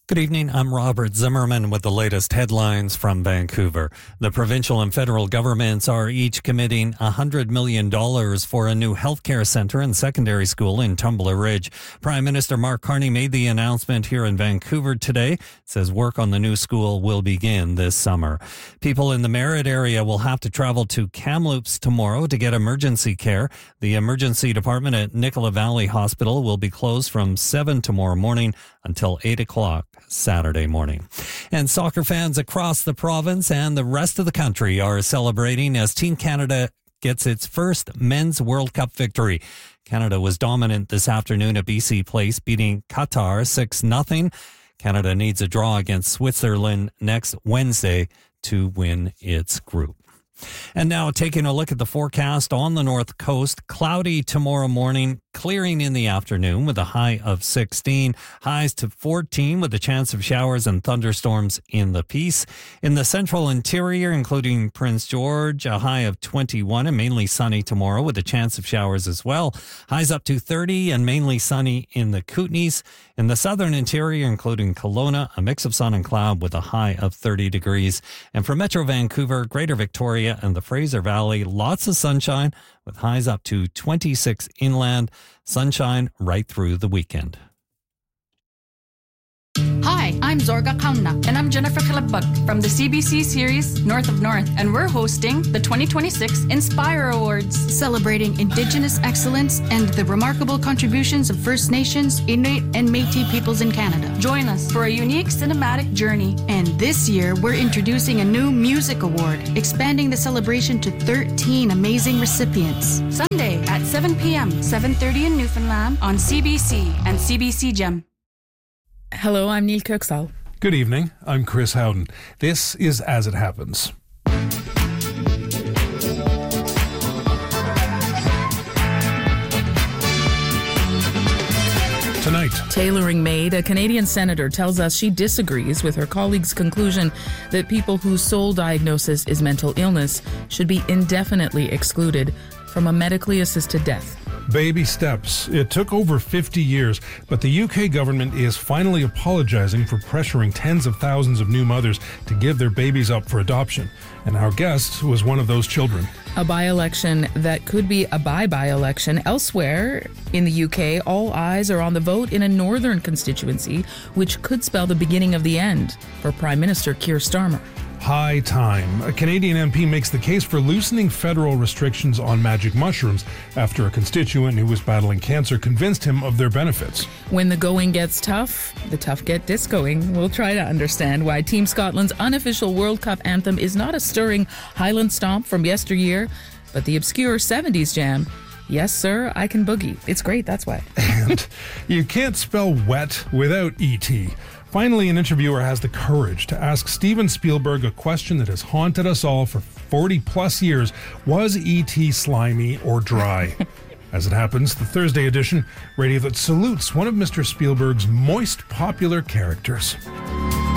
Good evening, I'm Robert Zimmerman with the latest headlines from Vancouver. The provincial and federal governments are each committing $100 million for a new healthcare centre and secondary school in Tumbler Ridge. Prime Minister Mark Carney made the announcement here in Vancouver today. It says work on the new school will begin this summer. People in the Merritt area will have to travel to Kamloops tomorrow to get emergency care. The emergency department at Nicola Valley Hospital will be closed from 7 tomorrow morning until 8 o'clock Saturday morning. And soccer fans across the province and the rest of the country are celebrating as Team Canada gets its first men's World Cup victory. Canada was dominant this afternoon at BC Place, beating Qatar 6-0. Canada needs a draw against Switzerland next Wednesday to win its group. And now taking a look at the forecast on the north coast. Cloudy tomorrow morning, clearing in the afternoon with a high of 16, highs to 14 with a chance of showers and thunderstorms in the Peace. In the central interior, including Prince George, a high of 21 and mainly sunny tomorrow with a chance of showers as well. Highs up to 30 and mainly sunny in the Kootenays. In the southern interior, including Kelowna, a mix of sun and cloud with a high of 30 degrees. And for Metro Vancouver, Greater Victoria, and the Fraser Valley, lots of sunshine with highs up to 26 inland. Sunshine right through the weekend. Hi, I'm Zorga Kauna. And I'm Jennifer Khilabak from the CBC series North of North. And we're hosting the 2026 Inspire Awards, Celebrating Indigenous excellence and the remarkable contributions of First Nations, Inuit, and Métis peoples in Canada. Join us for a unique cinematic journey. And this year, we're introducing a new music award, expanding the celebration to 13 amazing recipients. Sunday at 7 p.m., 7:30 in Newfoundland on CBC and CBC Gem. Hello, I'm Neil Kirksall. Good evening, I'm Chris Howden. This is As It Happens. Tonight, Tailoring Made, a Canadian senator, tells us she disagrees with her colleague's conclusion that people whose sole diagnosis is mental illness should be indefinitely excluded from a medically assisted death. baby steps. It took over 50 years, but the UK government is finally apologising for pressuring tens of thousands of new mothers to give their babies up for adoption. And our guest was one of those children. A by-election that could be a by-election. Elsewhere in the UK, all eyes are on the vote in a northern constituency, which could spell the beginning of the end for Prime Minister Keir Starmer. High time. A Canadian MP makes the case for loosening federal restrictions on magic mushrooms after a constituent who was battling cancer convinced him of their benefits. When the going gets tough, the tough get discoing. We'll try to understand why Team Scotland's unofficial World Cup anthem is not a stirring Highland stomp from yesteryear, but the obscure 70s jam. Yes, sir, I can boogie. It's great, that's why. And you can't spell wet without E.T. Finally, an interviewer has the courage to ask Steven Spielberg a question that has haunted us all for 40 plus years. Was E.T. slimy or dry? As it happens, the Thursday edition, radio that salutes one of Mr. Spielberg's moist popular characters.